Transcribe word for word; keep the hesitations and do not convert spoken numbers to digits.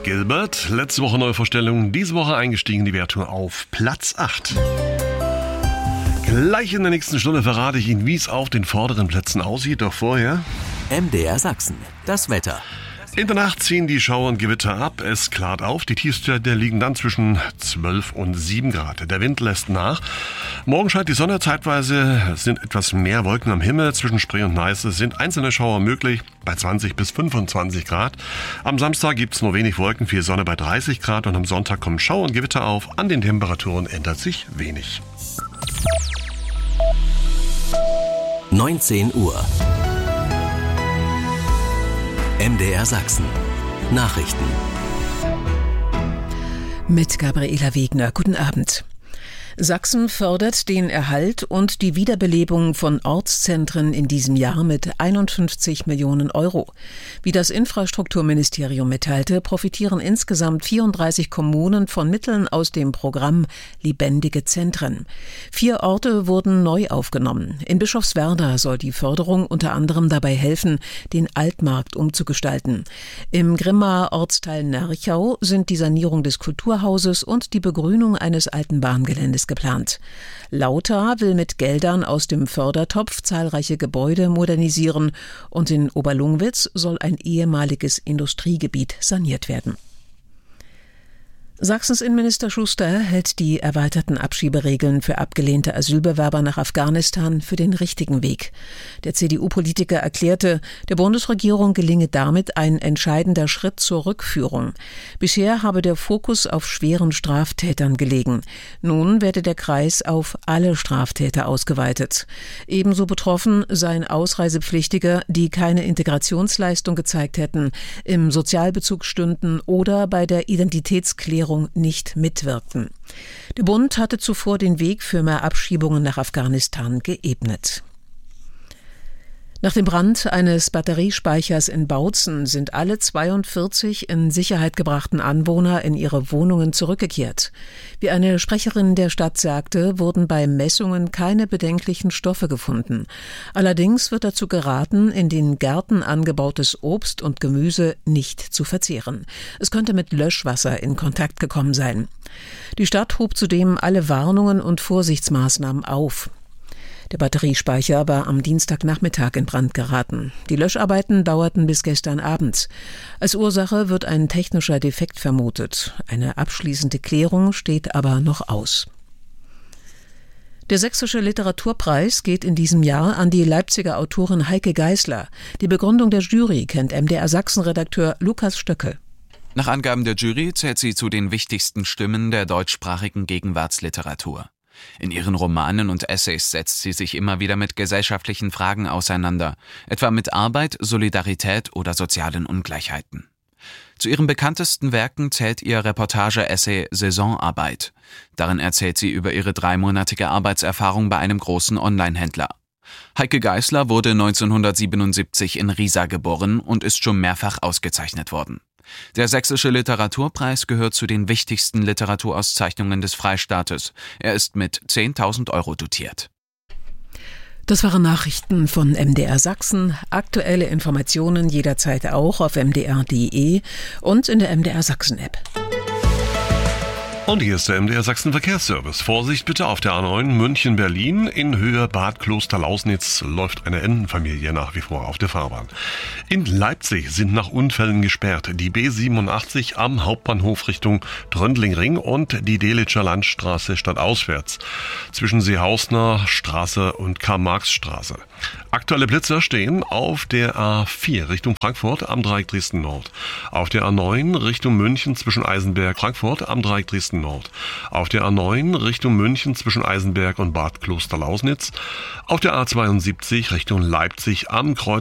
Gilbert. Letzte Woche Neuvorstellung, diese Woche eingestiegen in die Wertung auf Platz acht. Gleich in der nächsten Stunde verrate ich Ihnen, wie es auf den vorderen Plätzen aussieht. Doch vorher M D R Sachsen, das Wetter. In der Nacht ziehen die Schauer und Gewitter ab. Es klart auf. Die Tiefstwerte liegen dann zwischen zwölf und sieben Grad. Der Wind lässt nach. Morgen scheint die Sonne zeitweise. Es sind etwas mehr Wolken am Himmel. Zwischen Spree und Neiße sind einzelne Schauer möglich bei zwanzig bis fünfundzwanzig Grad. Am Samstag gibt es nur wenig Wolken, viel Sonne bei dreißig Grad. Und am Sonntag kommen Schauer und Gewitter auf. An den Temperaturen ändert sich wenig. neunzehn Uhr. M D R Sachsen. Nachrichten. Mit Gabriela Wegner. Guten Abend. Sachsen fördert den Erhalt und die Wiederbelebung von Ortszentren in diesem Jahr mit einundfünfzig Millionen Euro. Wie das Infrastrukturministerium mitteilte, profitieren insgesamt vierunddreißig Kommunen von Mitteln aus dem Programm Lebendige Zentren. Vier Orte wurden neu aufgenommen. In Bischofswerda soll die Förderung unter anderem dabei helfen, den Altmarkt umzugestalten. Im Grimmaer Ortsteil Nerchau sind die Sanierung des Kulturhauses und die Begrünung eines alten Bahngeländes geplant. Lauter will mit Geldern aus dem Fördertopf zahlreiche Gebäude modernisieren und in Oberlungwitz soll ein ehemaliges Industriegebiet saniert werden. Sachsens Innenminister Schuster hält die erweiterten Abschieberegeln für abgelehnte Asylbewerber nach Afghanistan für den richtigen Weg. Der C D U-Politiker erklärte, der Bundesregierung gelinge damit ein entscheidender Schritt zur Rückführung. Bisher habe der Fokus auf schweren Straftätern gelegen. Nun werde der Kreis auf alle Straftäter ausgeweitet. Ebenso betroffen seien Ausreisepflichtige, die keine Integrationsleistung gezeigt hätten, im Sozialbezug stünden oder bei der Identitätsklärung nicht mitwirkten. Der Bund hatte zuvor den Weg für mehr Abschiebungen nach Afghanistan geebnet. Nach dem Brand eines Batteriespeichers in Bautzen sind alle zweiundvierzig in Sicherheit gebrachten Anwohner in ihre Wohnungen zurückgekehrt. Wie eine Sprecherin der Stadt sagte, wurden bei Messungen keine bedenklichen Stoffe gefunden. Allerdings wird dazu geraten, in den Gärten angebautes Obst und Gemüse nicht zu verzehren. Es könnte mit Löschwasser in Kontakt gekommen sein. Die Stadt hob zudem alle Warnungen und Vorsichtsmaßnahmen auf. Der Batteriespeicher war am Dienstagnachmittag in Brand geraten. Die Löscharbeiten dauerten bis gestern Abend. Als Ursache wird ein technischer Defekt vermutet. Eine abschließende Klärung steht aber noch aus. Der Sächsische Literaturpreis geht in diesem Jahr an die Leipziger Autorin Heike Geisler. Die Begründung der Jury kennt M D R Sachsen-Redakteur Lukas Stöckel. Nach Angaben der Jury zählt sie zu den wichtigsten Stimmen der deutschsprachigen Gegenwartsliteratur. In ihren Romanen und Essays setzt sie sich immer wieder mit gesellschaftlichen Fragen auseinander, etwa mit Arbeit, Solidarität oder sozialen Ungleichheiten. Zu ihren bekanntesten Werken zählt ihr Reportage-Essay Saisonarbeit. Darin erzählt sie über ihre dreimonatige Arbeitserfahrung bei einem großen Online-Händler. Heike Geisler wurde neunzehnhundertsiebenundsiebzig in Riesa geboren und ist schon mehrfach ausgezeichnet worden. Der Sächsische Literaturpreis gehört zu den wichtigsten Literaturauszeichnungen des Freistaates. Er ist mit zehntausend Euro dotiert. Das waren Nachrichten von M D R Sachsen. Aktuelle Informationen jederzeit auch auf m d r punkt d e und in der M D R Sachsen App. Und hier ist der M D R Sachsen Verkehrsservice. Vorsicht bitte auf der A neun München-Berlin. In Höhe Bad Kloster-Lausnitz läuft eine Entenfamilie nach wie vor auf der Fahrbahn. In Leipzig sind nach Unfällen gesperrt die B siebenundachtzig am Hauptbahnhof Richtung Tröndlingring und die Delitzscher Landstraße stadtauswärts zwischen Seehausner Straße und Karl-Marx-Straße. Aktuelle Blitzer stehen auf der A vier Richtung Frankfurt am Dreieck Dresden Nord, auf der A neun Richtung München zwischen Eisenberg Frankfurt am Dreieck Dresden Nord, auf der A neun Richtung München zwischen Eisenberg und Bad Kloster-Lausnitz, auf der A zweiundsiebzig Richtung Leipzig am Kreuz